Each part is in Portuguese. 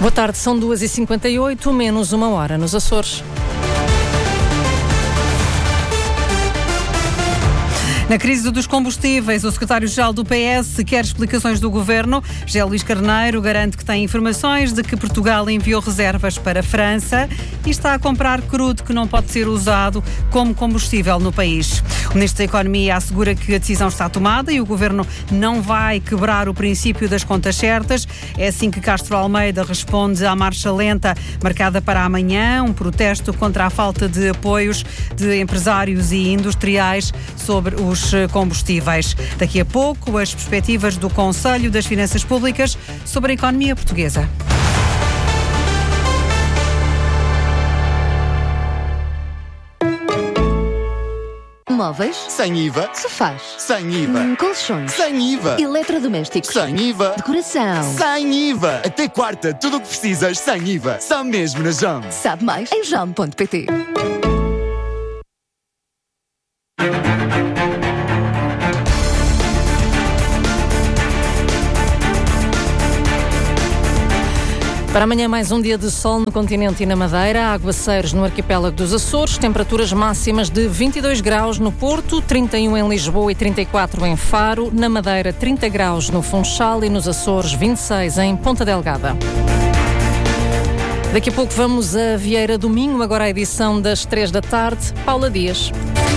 Boa tarde, são 2h58, menos uma hora nos Açores. Na crise dos combustíveis, o secretário-geral do PS quer explicações do governo. José Luís Carneiro garante que tem informações de que Portugal enviou reservas para a França e está a comprar crudo que não pode ser usado como combustível no país. O Ministro da Economia assegura que a decisão está tomada e o governo não vai quebrar o princípio das contas certas. É assim que Castro Almeida responde à marcha lenta marcada para amanhã, um protesto contra a falta de apoios de empresários e industriais sobre os combustíveis. Daqui a pouco, as perspectivas do Conselho das Finanças Públicas sobre a economia portuguesa. Móveis? Sem IVA. Sofás? Sem IVA. Colchões? Sem IVA. Eletrodomésticos? Sem IVA. Decoração? Sem IVA. Até quarta, tudo o que precisas sem IVA. Só mesmo na JOM. Sabe mais em jom.pt. Para amanhã, mais um dia de sol no continente e na Madeira, aguaceiros no arquipélago dos Açores, temperaturas máximas de 22 graus no Porto, 31 em Lisboa e 34 em Faro, na Madeira 30 graus no Funchal e nos Açores 26 em Ponta Delgada. Daqui a pouco vamos a Vieira do Minho, agora a edição das 3 da tarde. Paula Dias.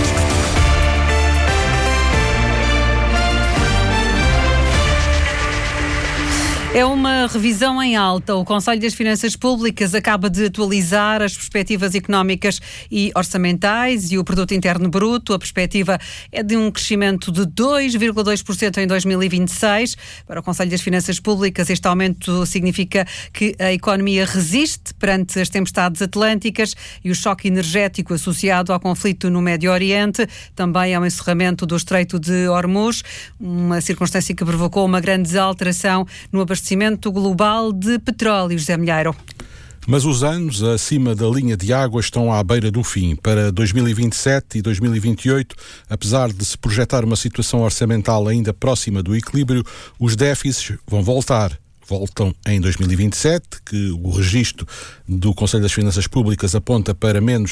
É uma revisão em alta. O Conselho das Finanças Públicas acaba de atualizar as perspectivas económicas e orçamentais e o Produto Interno Bruto. A perspectiva é de um crescimento de 2,2% em 2026. Para o Conselho das Finanças Públicas, este aumento significa que a economia resiste perante as tempestades atlânticas e o choque energético associado ao conflito no Médio Oriente. Também ao encerramento do Estreito de Hormuz, uma circunstância que provocou uma grande alteração no abastecimento global de petróleo. José Milheiro. Mas os anos acima da linha de água estão à beira do fim. Para 2027 e 2028, apesar de se projetar uma situação orçamental ainda próxima do equilíbrio, os déficits vão voltam em 2027, que o registro do Conselho das Finanças Públicas aponta para menos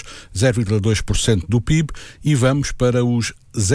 0,2% do PIB, e vamos para os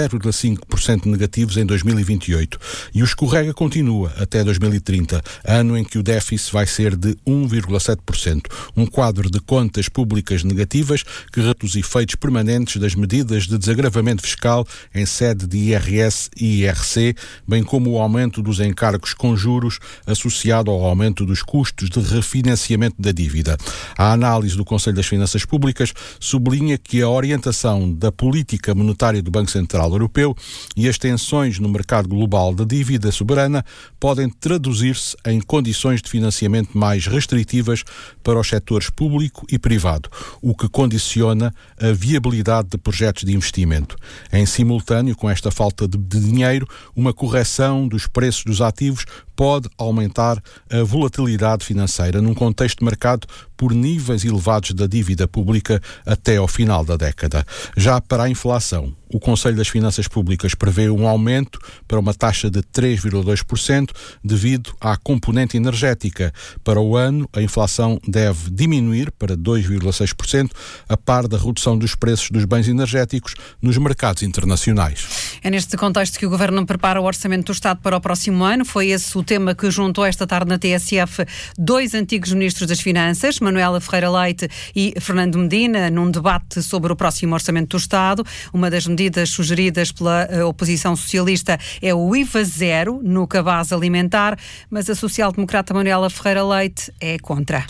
0,5% negativos em 2028. E o escorrega continua até 2030, ano em que o déficit vai ser de 1,7%. Um quadro de contas públicas negativas que reduz os efeitos permanentes das medidas de desagravamento fiscal em sede de IRS e IRC, bem como o aumento dos encargos com juros associado ao aumento dos custos de refinanciamento da dívida. A análise do Conselho das Finanças Públicas sublinha que a orientação da política monetária do Banco Central Europeu e as tensões no mercado global da dívida soberana podem traduzir-se em condições de financiamento mais restritivas para os setores público e privado, o que condiciona a viabilidade de projetos de investimento. Em simultâneo com esta falta de dinheiro, uma correção dos preços dos ativos pode aumentar a volatilidade financeira num contexto marcado por níveis elevados da dívida pública até ao final da década. Já para a inflação, o Conselho das Finanças Públicas prevê um aumento para uma taxa de 3,2% devido à componente energética. Para o ano, a inflação deve diminuir para 2,6%, a par da redução dos preços dos bens energéticos nos mercados internacionais. É neste contexto que o Governo prepara o Orçamento do Estado para o próximo ano. Foi esse o tema que juntou esta tarde na TSF dois antigos Ministros das Finanças, Manuela Ferreira Leite e Fernando Medina, num debate sobre o próximo Orçamento do Estado. Uma das medidas sugeridas pela oposição socialista é o IVA zero no cabaz alimentar, mas a social-democrata Manuela Ferreira Leite é contra.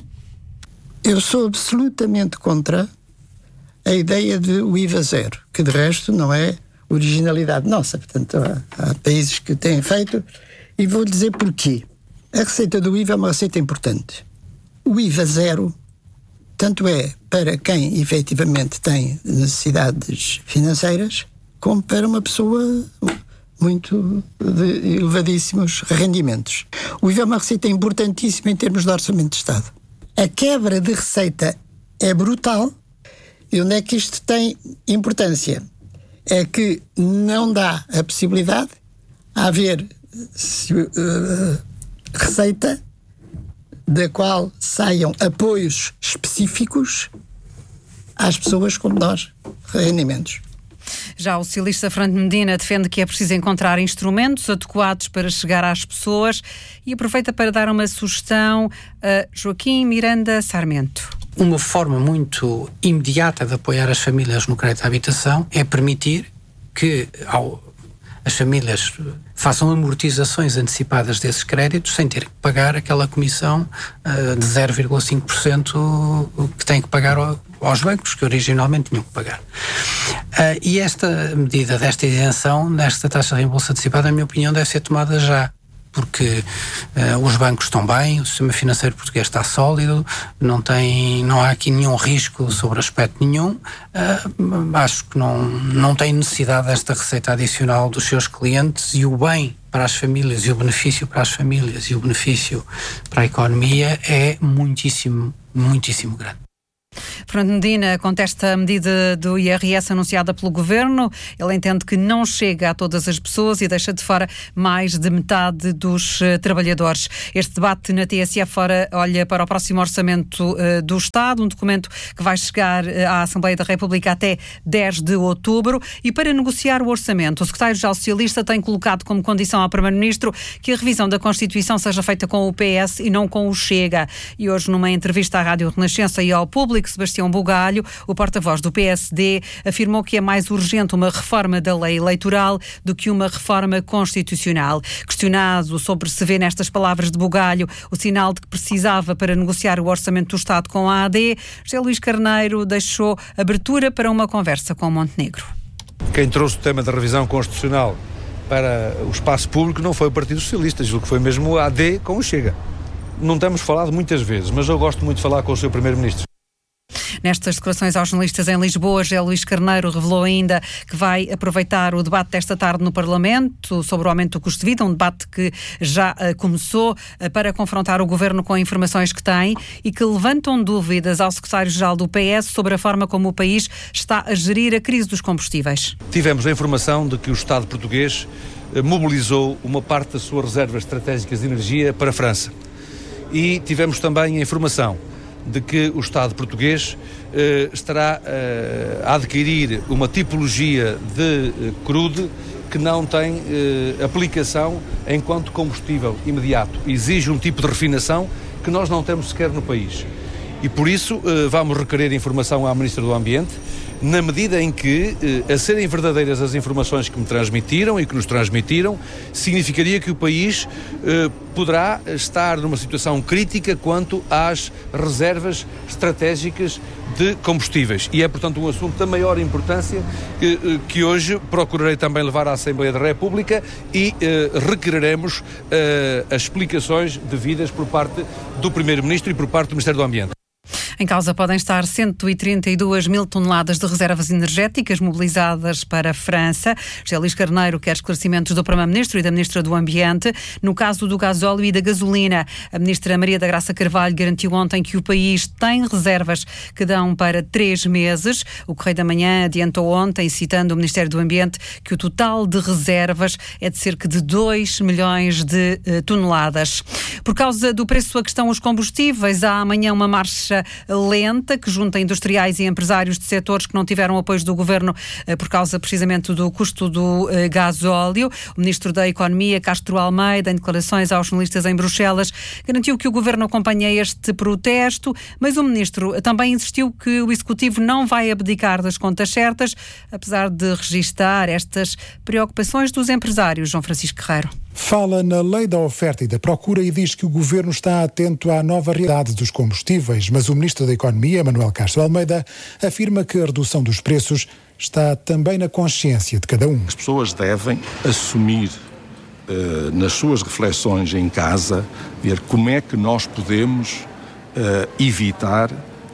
Eu sou absolutamente contra a ideia de o IVA zero, que de resto não é originalidade nossa. Portanto, há países que têm feito, e vou dizer porquê. A receita do IVA é uma receita importante. O IVA zero, tanto é para quem efetivamente tem necessidades financeiras, como para uma pessoa muito de elevadíssimos rendimentos. O IVA é uma receita importantíssima em termos de orçamento de Estado. A quebra de receita é brutal. E onde é que isto tem importância? É que não dá a possibilidade de haver receita da qual saiam apoios específicos às pessoas com menores rendimentos. Já o socialista Fernando Medina defende que é preciso encontrar instrumentos adequados para chegar às pessoas e aproveita para dar uma sugestão a Joaquim Miranda Sarmento. Uma forma muito imediata de apoiar as famílias no crédito à habitação é permitir que as famílias façam amortizações antecipadas desses créditos sem ter que pagar aquela comissão de 0,5% que têm que pagar aos bancos, que originalmente tinham que pagar. E esta medida desta isenção, nesta taxa de reembolso antecipado, na minha opinião, deve ser tomada já, porque os bancos estão bem, o sistema financeiro português está sólido, não há aqui nenhum risco sobre aspecto nenhum. Acho que não tem necessidade desta receita adicional dos seus clientes, e o bem para as famílias, e o benefício para as famílias, e o benefício para a economia é muitíssimo, muitíssimo grande. Fernando Medina contesta a medida do IRS anunciada pelo Governo. Ele entende que não chega a todas as pessoas e deixa de fora mais de metade dos trabalhadores. Este debate na TSF olha para o próximo orçamento do Estado, um documento que vai chegar à Assembleia da República até 10 de outubro. E para negociar o orçamento, o secretário-geral socialista tem colocado como condição ao Primeiro-Ministro que a revisão da Constituição seja feita com o PS e não com o Chega. E hoje, numa entrevista à Rádio Renascença e ao Público, Sebastião Bugalho, o porta-voz do PSD, afirmou que é mais urgente uma reforma da lei eleitoral do que uma reforma constitucional. Questionado sobre se vê nestas palavras de Bugalho o sinal de que precisava para negociar o orçamento do Estado com a AD, José Luís Carneiro deixou abertura para uma conversa com Montenegro. Quem trouxe o tema da revisão constitucional para o espaço público não foi o Partido Socialista, julgo que foi mesmo a AD com o Chega. Não temos falado muitas vezes, mas eu gosto muito de falar com o Sr. Primeiro-Ministro. Nestas declarações aos jornalistas em Lisboa, José Luís Carneiro revelou ainda que vai aproveitar o debate desta tarde no Parlamento sobre o aumento do custo de vida, um debate que já começou, para confrontar o Governo com informações que tem e que levantam dúvidas ao secretário-geral do PS sobre a forma como o país está a gerir a crise dos combustíveis. Tivemos a informação de que o Estado português mobilizou uma parte das suas reservas estratégicas de energia para a França. E tivemos também a informação de que o Estado português estará a adquirir uma tipologia de crude que não tem aplicação enquanto combustível imediato. Exige um tipo de refinação que nós não temos sequer no país. E por isso vamos requerer informação à Ministra do Ambiente, na medida em que, a serem verdadeiras as informações que me transmitiram e que nos transmitiram, significaria que o país poderá estar numa situação crítica quanto às reservas estratégicas de combustíveis. E é, portanto, um assunto da maior importância que hoje procurarei também levar à Assembleia da República e requereremos as explicações devidas por parte do Primeiro-Ministro e por parte do Ministério do Ambiente. Em causa podem estar 132 mil toneladas de reservas energéticas mobilizadas para a França. José Luís Carneiro quer esclarecimentos do Primeiro-Ministro e da Ministra do Ambiente. No caso do gasóleo e da gasolina, a Ministra Maria da Graça Carvalho garantiu ontem que o país tem reservas que dão para 3 meses. O Correio da Manhã adiantou ontem, citando o Ministério do Ambiente, que o total de reservas é de cerca de 2 milhões de toneladas. Por causa do preço a que estão os combustíveis, há amanhã uma marcha lenta que junta industriais e empresários de setores que não tiveram apoios do Governo por causa precisamente do custo do gasóleo. O Ministro da Economia, Castro Almeida, em declarações aos jornalistas em Bruxelas, garantiu que o Governo acompanha este protesto, mas o Ministro também insistiu que o Executivo não vai abdicar das contas certas, apesar de registar estas preocupações dos empresários. João Francisco Guerreiro. Fala na lei da oferta e da procura e diz que o Governo está atento à nova realidade dos combustíveis, mas o Ministro da Economia, Manuel Castro Almeida, afirma que a redução dos preços está também na consciência de cada um. As pessoas devem assumir nas suas reflexões em casa, ver como é que nós podemos evitar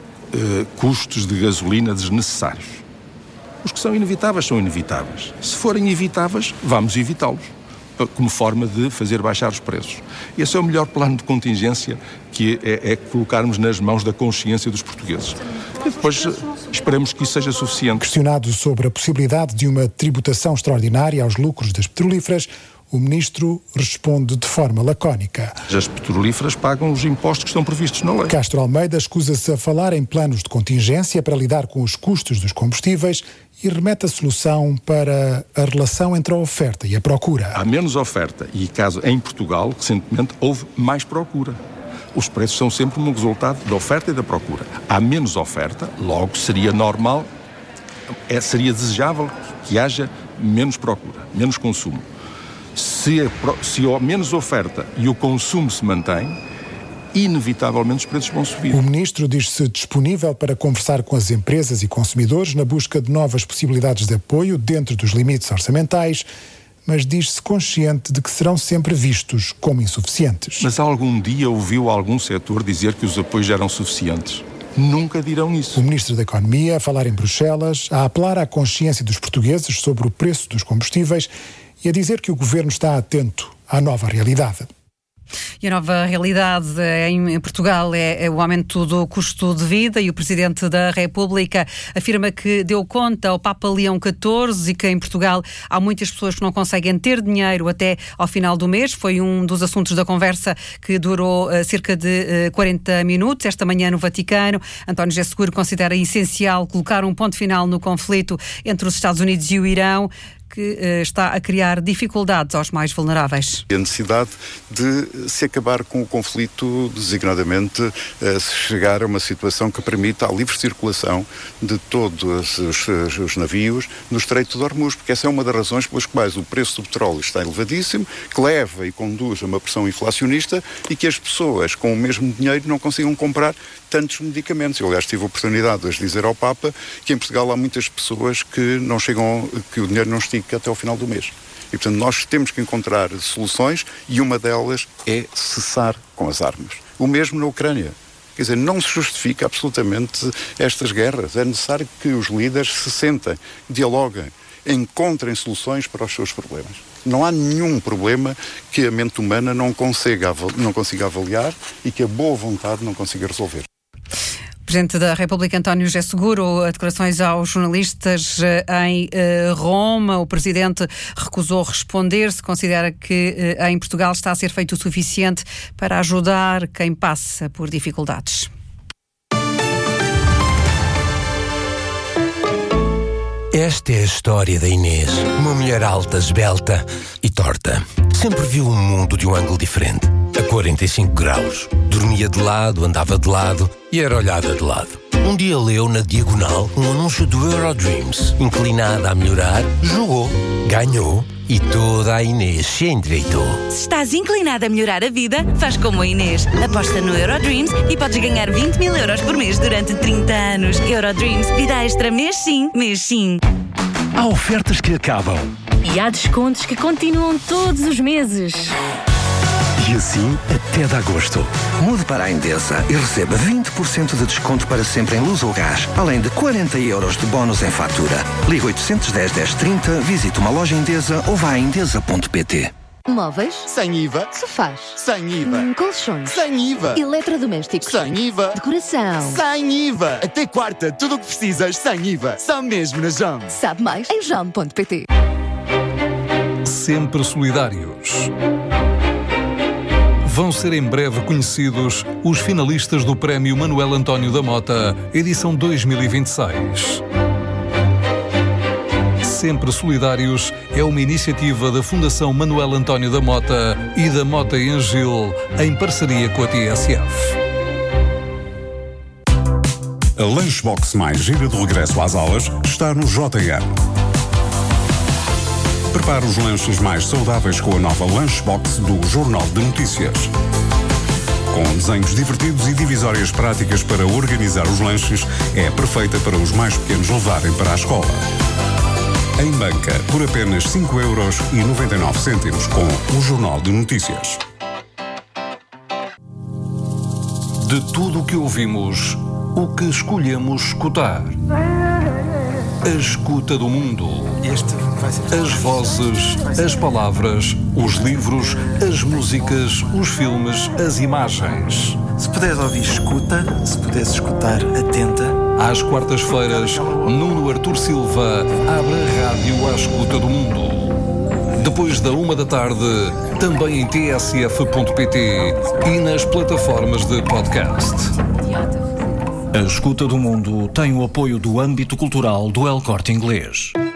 custos de gasolina desnecessários. Os que são inevitáveis. Se forem evitáveis, vamos evitá-los, como forma de fazer baixar os preços. Esse é o melhor plano de contingência, que é colocarmos nas mãos da consciência dos portugueses. E depois esperemos que isso seja suficiente. Questionado sobre a possibilidade de uma tributação extraordinária aos lucros das petrolíferas, O ministro responde de forma lacónica. As petrolíferas pagam os impostos que estão previstos na lei. Castro Almeida escusa-se a falar em planos de contingência para lidar com os custos dos combustíveis e remete a solução para a relação entre a oferta e a procura. Há menos oferta e, caso em Portugal, recentemente, houve mais procura. Os preços são sempre um resultado da oferta e da procura. Há menos oferta, logo seria normal, seria desejável que haja menos procura, menos consumo. Se há menos oferta e o consumo se mantém, inevitavelmente os preços vão subir. O ministro diz-se disponível para conversar com as empresas e consumidores na busca de novas possibilidades de apoio dentro dos limites orçamentais, mas diz-se consciente de que serão sempre vistos como insuficientes. Mas algum dia ouviu algum setor dizer que os apoios eram suficientes? Nunca dirão isso. O ministro da Economia a falar em Bruxelas, a apelar à consciência dos portugueses sobre o preço dos combustíveis e a dizer que o governo está atento à nova realidade. E a nova realidade em Portugal é o aumento do custo de vida, e o Presidente da República afirma que deu conta ao Papa Leão XIV e que em Portugal há muitas pessoas que não conseguem ter dinheiro até ao final do mês. Foi um dos assuntos da conversa que durou cerca de 40 minutos esta manhã no Vaticano. António José Seguro considera essencial colocar um ponto final no conflito entre os Estados Unidos e o Irão, que está a criar dificuldades aos mais vulneráveis. A necessidade de se acabar com o conflito, designadamente chegar a uma situação que permita a livre circulação de todos os navios no Estreito de Hormuz, porque essa é uma das razões pelas quais o preço do petróleo está elevadíssimo, que leva e conduz a uma pressão inflacionista e que as pessoas com o mesmo dinheiro não consigam comprar tantos medicamentos. Eu, aliás, tive a oportunidade de dizer ao Papa que em Portugal há muitas pessoas que não chegam, que o dinheiro não estica até ao final do mês. E, portanto, nós temos que encontrar soluções e uma delas é cessar com as armas. O mesmo na Ucrânia. Quer dizer, não se justifica absolutamente estas guerras. É necessário que os líderes se sentem, dialoguem, encontrem soluções para os seus problemas. Não há nenhum problema que a mente humana não consiga avaliar e que a boa vontade não consiga resolver. Presidente da República António José Seguro, declarações aos jornalistas em Roma. O Presidente recusou responder se considera que em Portugal está a ser feito o suficiente para ajudar quem passa por dificuldades. Esta é a história da Inês, uma mulher alta, esbelta e torta. Sempre viu o mundo de um ângulo diferente, a 45 graus. Dormia de lado, andava de lado e era olhada de lado. Um dia leu na diagonal um anúncio do Eurodreams. Inclinada a melhorar, jogou, ganhou e toda a Inês se endireitou. Se estás inclinada a melhorar a vida, faz como a Inês. Aposta no Eurodreams e podes ganhar 20 mil euros por mês durante 30 anos. Eurodreams, vida extra mês sim, mês sim. Há ofertas que acabam. E há descontos que continuam todos os meses. E assim até de agosto. Mude para a Endesa e receba 20% de desconto para sempre em luz ou gás, além de 40 euros de bónus em fatura. Liga 810 1030, visite uma loja Endesa ou vá a endesa.pt. Móveis? Sem IVA. Sofás? Sem IVA. Colchões? Sem IVA. Eletrodomésticos? Sem IVA. Decoração? Sem IVA. Até quarta, tudo o que precisas sem IVA. Só mesmo na JAM. Sabe mais em jam.pt. Sempre solidários. Vão ser em breve conhecidos os finalistas do Prémio Manuel António da Mota, edição 2026. Sempre Solidários é uma iniciativa da Fundação Manuel António da Mota e da Mota e Angil, em parceria com a TSF. A Lunchbox mais gira de regresso às aulas está no JN. Prepare os lanches mais saudáveis com a nova Lunchbox do Jornal de Notícias. Com desenhos divertidos e divisórias práticas para organizar os lanches, é perfeita para os mais pequenos levarem para a escola. Em banca, por apenas 5,99€ com o Jornal de Notícias. De tudo o que ouvimos, o que escolhemos escutar. A escuta do mundo. As vozes, as palavras, os livros, as músicas, os filmes, as imagens. Se puderes ouvir, escuta. Se puderes escutar, atenta. Às quartas-feiras, Nuno Artur Silva abre a rádio à escuta do mundo. depois da 1 da tarde, também em tsf.pt e nas plataformas de podcast. A Escuta do Mundo tem o apoio do âmbito cultural do El Corte Inglês.